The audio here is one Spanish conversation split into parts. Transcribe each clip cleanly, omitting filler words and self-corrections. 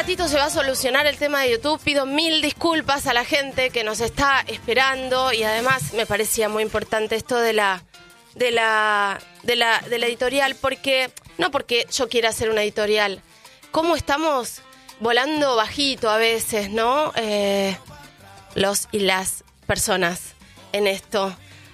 ratito se va a solucionar el tema de YouTube. Pido 1000 disculpas a la gente que nos está esperando y además me parecía muy importante esto de la editorial, porque no porque yo quiera hacer una editorial. ¿Cómo estamos volando bajito a veces, no? Los y las personas en esto.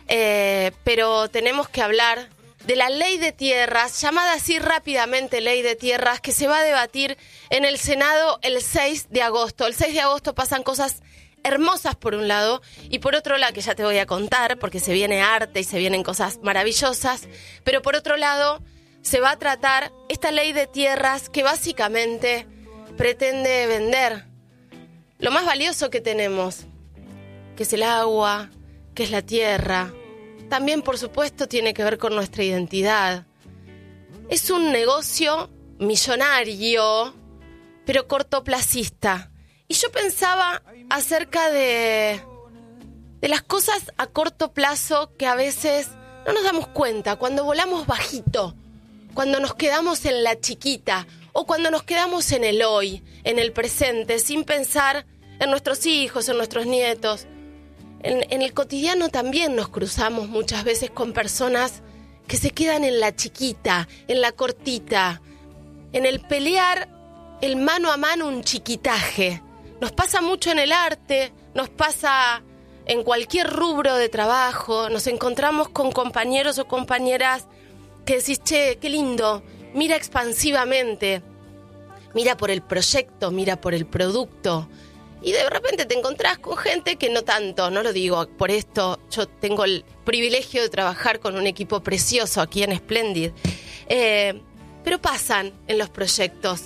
Pero tenemos que hablar de la ley de tierras, llamada así rápidamente ley de tierras, que se va a debatir en el Senado el 6 de agosto. El 6 de agosto pasan cosas hermosas por un lado, y por otro lado, que ya te voy a contar, porque se viene arte y se vienen cosas maravillosas, pero por otro lado se va a tratar esta ley de tierras que básicamente pretende vender lo más valioso que tenemos, que es el agua, que es la tierra. También, por supuesto, tiene que ver con nuestra identidad. Es un negocio millonario, pero cortoplacista. Y yo pensaba acerca de las cosas a corto plazo que a veces no nos damos cuenta. Cuando volamos bajito, cuando nos quedamos en la chiquita o cuando nos quedamos en el hoy, en el presente, sin pensar en nuestros hijos, en nuestros nietos. En el cotidiano también nos cruzamos muchas veces con personas que se quedan en la chiquita, en la cortita, en el pelear el mano a mano, un chiquitaje. Nos pasa mucho en el arte, nos pasa en cualquier rubro de trabajo. Nos encontramos con compañeros o compañeras que decís, che, qué lindo, mira expansivamente, mira por el proyecto, mira por el producto. Y de repente te encontrás con gente que no tanto, no lo digo por esto, yo tengo el privilegio de trabajar con un equipo precioso aquí en Splendid, pero pasan en los proyectos.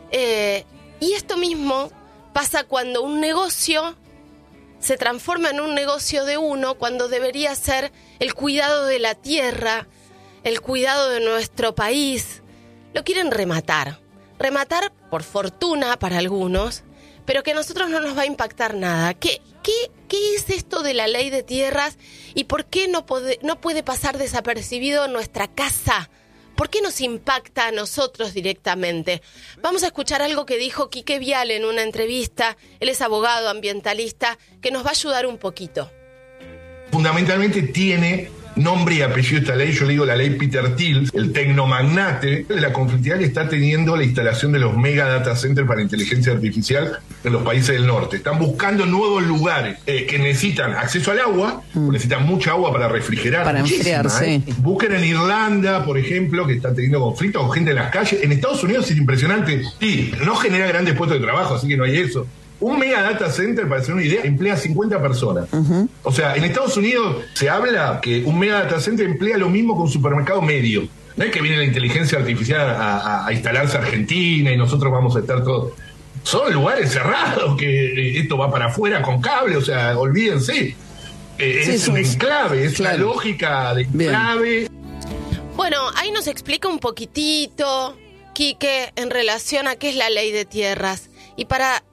Y esto mismo pasa cuando un negocio se transforma en un negocio de uno, cuando debería ser el cuidado de la tierra, el cuidado de nuestro país. Lo quieren rematar por fortuna para algunos, pero que a nosotros no nos va a impactar nada. ¿Qué es esto de la ley de tierras y por qué no puede pasar desapercibido en nuestra casa? ¿Por qué nos impacta a nosotros directamente? Vamos a escuchar algo que dijo Quique Viale en una entrevista. Él es abogado ambientalista, que nos va a ayudar un poquito. Fundamentalmente tiene nombre y apellido esta ley. Yo le digo la ley Peter Thiel, el tecnomagnate de la conflictividad que está teniendo la instalación de los mega data centers para inteligencia artificial en los países del norte. Están buscando nuevos lugares que necesitan acceso al agua, necesitan mucha agua para refrigerar. Para enfriarse. Busquen en Irlanda, por ejemplo, que está teniendo conflictos con gente en las calles. En Estados Unidos es impresionante. Sí, no genera grandes puestos de trabajo, así que no hay eso. Un mega data center, para hacer una idea, emplea 50 personas. Uh-huh. O sea, en Estados Unidos se habla que un mega data center emplea lo mismo que un supermercado medio. No es que viene la inteligencia artificial a instalarse Argentina y nosotros vamos a estar todos. Son lugares cerrados, que esto va para afuera con cable, o sea, olvídense. Es un enclave, es una lógica de enclave. Bueno, ahí nos explica un poquitito, Quique, en relación a qué es la ley de tierras. Y para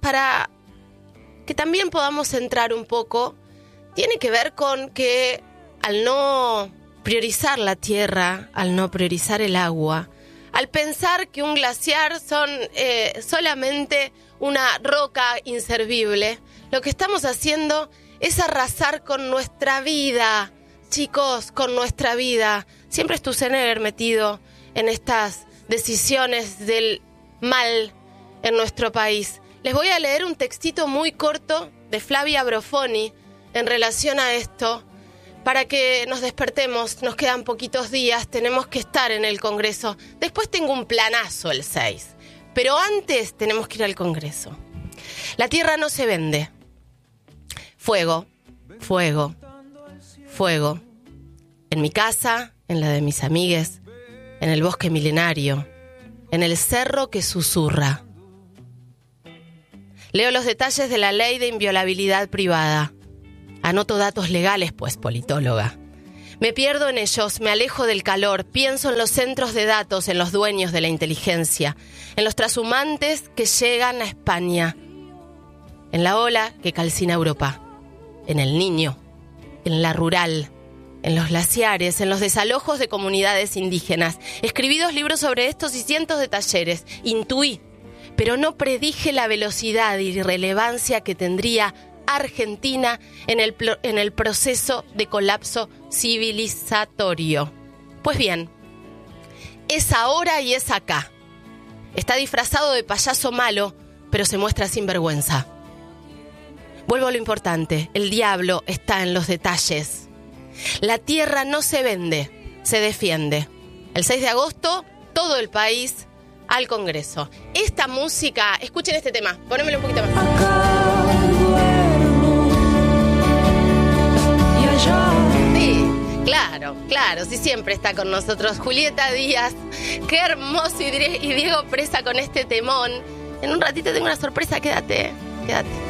que también podamos centrar un poco, tiene que ver con que al no priorizar la tierra, al no priorizar el agua, al pensar que un glaciar son solamente una roca inservible, lo que estamos haciendo es arrasar con nuestra vida, chicos, con nuestra vida. Siempre es Tusener metido en estas decisiones del mal en nuestro país. Les voy a leer un textito muy corto de Flavia Brofoni en relación a esto, para que nos despertemos. Nos quedan poquitos días, tenemos que estar en el Congreso. Después tengo un planazo el 6, pero antes tenemos que ir al Congreso. La tierra no se vende. Fuego, fuego, fuego. En mi casa, en la de mis amigues, en el bosque milenario, en el cerro que susurra. Leo los detalles de la ley de inviolabilidad privada. Anoto datos legales, pues, politóloga. Me pierdo en ellos, me alejo del calor, pienso en los centros de datos, en los dueños de la inteligencia, en los trashumantes que llegan a España, en la ola que calcina Europa, en el niño, en la rural, en los glaciares, en los desalojos de comunidades indígenas. Escribí 2 libros sobre estos y cientos de talleres. Intuí. pero no predije la velocidad y relevancia que tendría Argentina en el proceso de colapso civilizatorio. Pues bien, es ahora y es acá. Está disfrazado de payaso malo, pero se muestra sin vergüenza. Vuelvo a lo importante, el diablo está en los detalles. La tierra no se vende, se defiende. El 6 de agosto, todo el país al Congreso. Esta música, escuchen este tema, ponémelo un poquito más. Sí, claro, sí, siempre está con nosotros Julieta Díaz. Qué hermoso, y Diego Presa con este temón. En un ratito tengo una sorpresa, quédate.